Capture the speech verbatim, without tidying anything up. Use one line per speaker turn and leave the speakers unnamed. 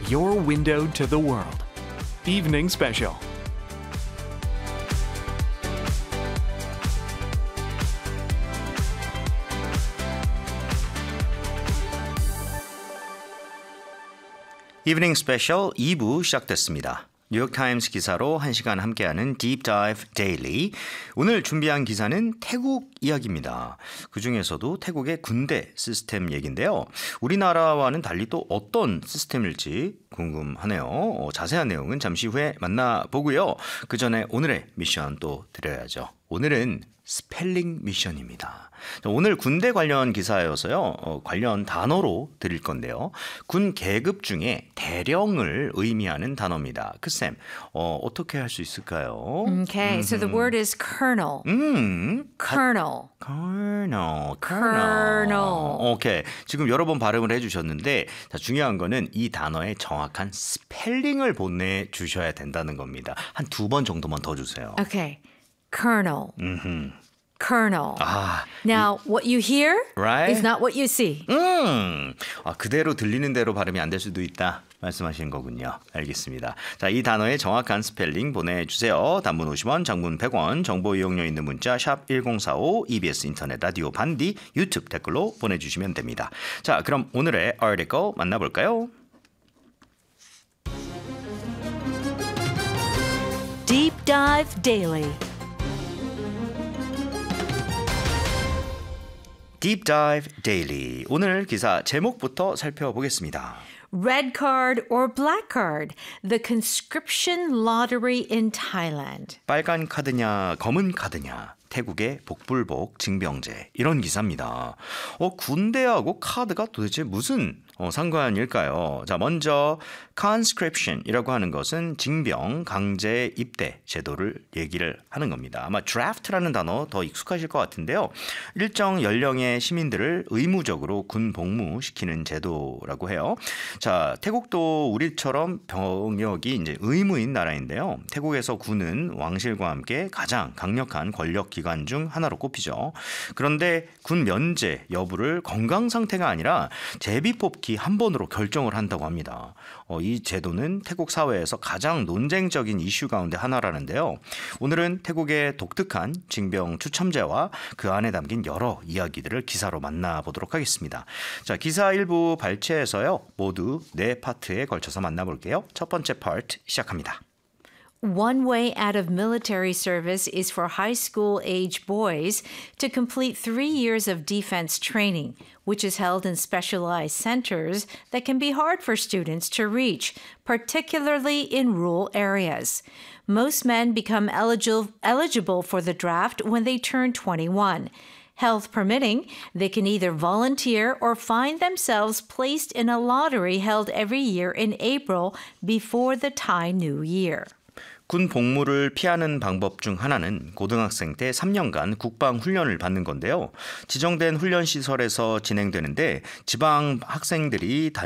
your window to the world. Evening Special.
이브닝 스페셜 이 부 시작됐습니다. 뉴욕타임스 기사로 한 시간 함께하는 Deep Dive Daily. 오늘 준비한 기사는 태국 이야기입니다. 그중에서도 태국의 군대 시스템 얘기인데요. 우리나라와는 달리 또 어떤 시스템일지 궁금하네요. 어, 자세한 내용은 잠시 후에 만나보고요. 그 전에 오늘의 미션 또 드려야죠. 오늘은 스펠링 미션입니다. 오늘 군대 관련 기사여서요. 어, 관련 단어로 드릴 건데요. 군 계급 중에 대령을 의미하는 단어입니다. 크쌤, 어, 어떻게 할 수 있을까요?
Okay, so the word is colonel.
음,
Colonel.
colonel,
Colonel.
오케이. 지금 여러 번 발음을 해주셨는데 자, 중요한 거는 이 단어의 정확한 스펠링을 보내주셔야 된다는 겁니다. 한 두 번 정도만 더 주세요.
Okay, colonel.
음흠.
Colonel.
아,
Now, what you hear
Right?
is not what you see.
음, 아, 그대로 들리는 대로 발음이 안 될 수도 있다 말씀하시는 거군요. 알겠습니다. 자, 이 단어의 정확한 스펠링 보내주세요. 단문 오십 원, 장문 백 원, 정보 이용료 있는 문자 샵 일공사오, 이비에스 인터넷 라디오 반디, 유튜브 댓글로 보내주시면 됩니다. 자, 그럼 오늘의 article 만나볼까요?
Deep Dive Daily.
Deep Dive Daily. 오늘 기사 제목부터 살펴보겠습니다.
Red card or black card, the conscription lottery in Thailand.
빨간 카드냐 검은 카드냐 태국의 복불복 징병제 이런 기사입니다. 어, 군대하고 카드가 도대체 무슨 어, 상관일까요? 자, 먼저 conscription이라고 하는 것은 징병 강제 입대 제도를 얘기를 하는 겁니다. 아마 draft라는 단어 더 익숙하실 것 같은데요. 일정 연령의 시민들을 의무적으로 군 복무시키는 제도라고 해요. 자, 태국도 우리처럼 병역이 이제 의무인 나라인데요. 태국에서 군은 왕실과 함께 가장 강력한 권력 기관 중 하나로 꼽히죠. 그런데 군 면제 여부를 건강 상태가 아니라 제비 뽑기 한 번으로 결정을 한다고 합니다. 어, 이 제도는 태국 사회에서 가장 논쟁적인 이슈 가운데 하나라는데요. 오늘은 태국의 독특한 징병 추첨제와 그 안에 담긴 여러 이야기들을 기사로 만나보도록 하겠습니다. 자, 기사 일부 발췌해서요. 모두 네 파트에 걸쳐서 만나볼게요. 첫 번째 파트 시작합니다.
One way out of military service is for high school age boys to complete three years of defense training, which is held in specialized centers that can be hard for students to reach, particularly in rural areas. Most men become eligible, eligible for the draft when they turn twenty-one. Health permitting, they can either volunteer or find themselves placed in a lottery held every year in April before the Thai New Year.
군 복무를 피하는 방법 중 하나는 고등학생 때 삼 년간 국방 훈련을 받는 건데요. 지정된 훈련 시설에서 진행되는데 지방 학생들이